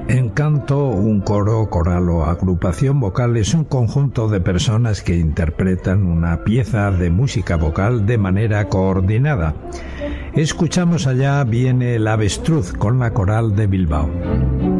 En canto, un coro, coral o agrupación vocal es un conjunto de personas que interpretan una pieza de música vocal de manera coordinada. Escuchamos Allá viene el avestruz con la Coral de Bilbao.